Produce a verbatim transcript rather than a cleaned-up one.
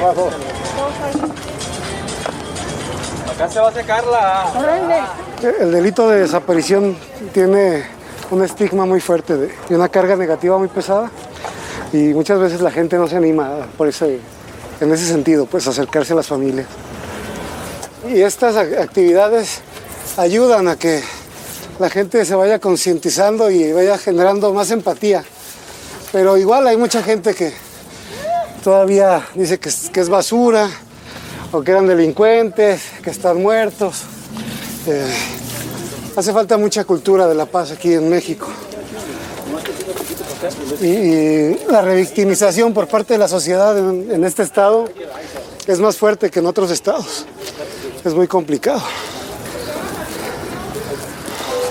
Acá se va a secar la... El delito de desaparición tiene un estigma muy fuerte de, y una carga negativa muy pesada, y muchas veces la gente no se anima por ese, en ese sentido, pues acercarse a las familias. Y estas actividades ayudan a que la gente se vaya concientizando y vaya generando más empatía. Pero igual hay mucha gente que todavía dice que es, que es basura, o que eran delincuentes, que están muertos. Eh, hace falta mucha cultura de la paz aquí en México. Y, y la revictimización por parte de la sociedad en, en este estado es más fuerte que en otros estados. Es muy complicado.